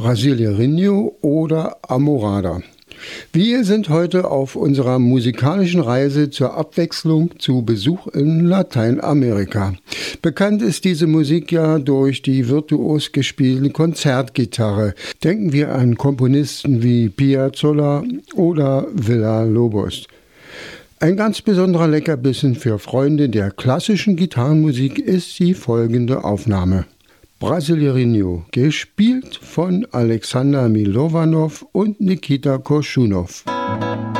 Brasileirinho oder Amorada. Wir sind heute auf unserer musikalischen Reise zur Abwechslung zu Besuch in Lateinamerika. Bekannt ist diese Musik ja durch die virtuos gespielte Konzertgitarre. Denken wir an Komponisten wie Piazzolla oder Villa-Lobos. Ein ganz besonderer Leckerbissen für Freunde der klassischen Gitarrenmusik ist die folgende Aufnahme. Brasileirinho, gespielt von Alexander Milovanov und Nikita Korschunov.